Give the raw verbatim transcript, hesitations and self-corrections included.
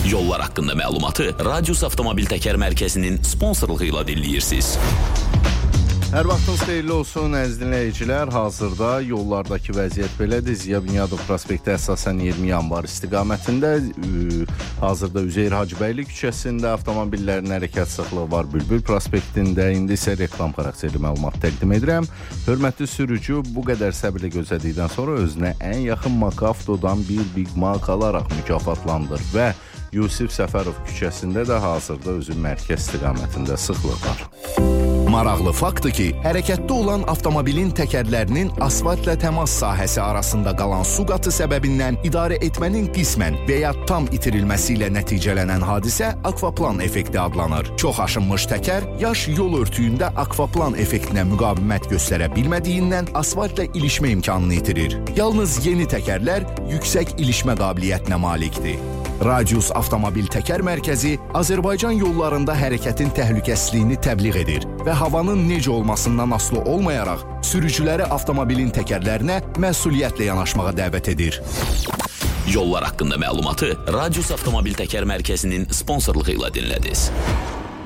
Yollar haqqında məlumatı Radius Avtomobil Təkər Mərkəzinin sponsorluğu ilə dinləyirsiniz. Hər vaxtınız xeyirli olsun, əziz dinləyicilər. Hazırda yollardakı vəziyyət belədir. Ziya Bünyadov prospekti əsasən iyirmi yanvar istiqamətində, hazırda Üzeyir Hacıbəyli küçəsində avtomobillərin hərəkət sıxlığı var Bülbül prospektində. İndi isə reklam xarakterli məlumat təqdim edirəm. Hörmətli sürücü, bu qədər səbirlə gözlədikdən sonra özünə ən yaxın Makavtodan bir Big Mac alaraq mükafatlandır və Yusif Səfərov küçəsində də hazırda özü mərkəz istiqamətində sıxlıq var. Maraqlı faktdır ki, hərəkətdə olan avtomobilin təkərlərinin asfaltla təmas sahəsi arasında qalan su qatı səbəbindən idarə etmənin qismən və ya tam itirilməsi ilə nəticələnən hadisə akvaplan effekti adlanır. Çox aşınmış təkər yaş yol örtüyündə akvaplan effektinə müqavimət göstərə bilmədiyindən asfaltla ilişmə imkanını itirir. Yalnız yeni təkərlər yüksək ilişmə qabiliyyətinə malikdir. Radius Avtomobil Təkər Mərkəzi Azərbaycan yollarında hərəkətin təhlükəsizliyini təbliğ edir və havanın necə olmasından asılı olmayaraq sürücüləri avtomobilin təkərlərinə məsuliyyətlə yanaşmağa dəvət edir. Yollar haqqında məlumatı Radius Avtomobil Təkər Mərkəzinin sponsorluğu ilə dinlədiniz.